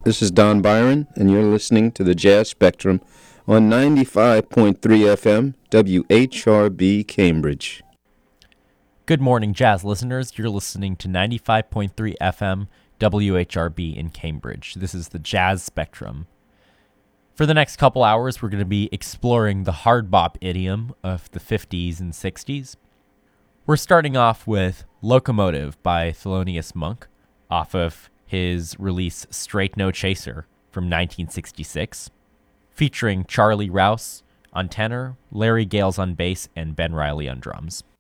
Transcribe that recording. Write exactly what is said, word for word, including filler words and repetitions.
This is Don Byron, and you're listening to the Jazz Spectrum on ninety-five point three F M, W H R B Cambridge. Good morning, jazz listeners. You're listening to ninety-five point three F M, W H R B in Cambridge. This is the Jazz Spectrum. For the next couple hours, we're going to be exploring the hard bop idiom of the fifties and sixties. We're starting off with Locomotive by Thelonious Monk, off of his release Straight No Chaser from nineteen sixty-six, featuring Charlie Rouse on tenor, Larry Gales on bass, and Ben Riley on drums.